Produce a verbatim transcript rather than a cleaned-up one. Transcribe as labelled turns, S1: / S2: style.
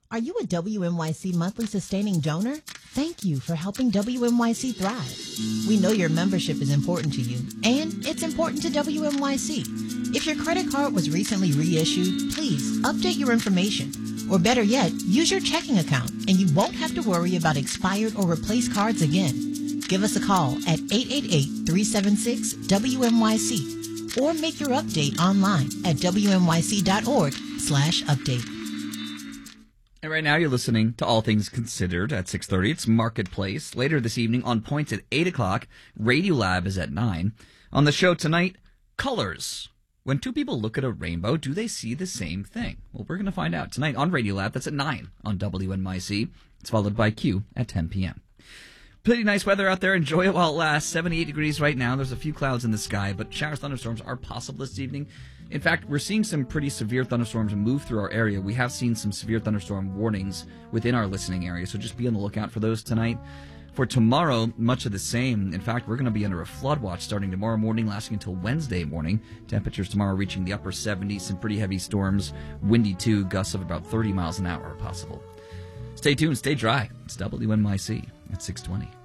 S1: Are you a W N Y C monthly sustaining donor? Thank you for helping W N Y C thrive. We know your membership is important to you, and it's important to W N Y C. If your credit card was recently reissued, please update your information. Or better yet, use your checking account, and you won't have to worry about expired or replaced cards again. Give us a call at eight eight eight, three seven six, W N Y C or make your update online at W N Y C dot org slash update.
S2: And right now you're listening to All Things Considered at six thirty. It's Marketplace. Later this evening on Points at eight o'clock. Radiolab is at nine. On the show tonight, colors. When two people look at a rainbow, do they see the same thing? Well, we're going to find out tonight on Radiolab. That's at nine on W N Y C. It's followed by Q at ten p.m. Pretty nice weather out there. Enjoy it while it lasts. seventy-eight degrees right now. There's a few clouds in the sky, but showers, thunderstorms are possible this evening. In fact, we're seeing some pretty severe thunderstorms move through our area. We have seen some severe thunderstorm warnings within our listening area, so just be on the lookout for those tonight. For tomorrow, much of the same. In fact, we're going to be under a flood watch starting tomorrow morning, lasting until Wednesday morning. Temperatures tomorrow reaching the upper seventies, some pretty heavy storms, windy too, gusts of about thirty miles an hour are possible. Stay tuned, stay dry. It's W N Y C at six twenty.